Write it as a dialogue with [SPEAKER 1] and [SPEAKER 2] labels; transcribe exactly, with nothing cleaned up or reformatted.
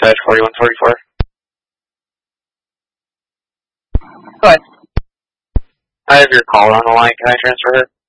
[SPEAKER 1] dispatch forty-one forty-four.
[SPEAKER 2] Go ahead.
[SPEAKER 1] I have your caller on the line. Can I transfer her?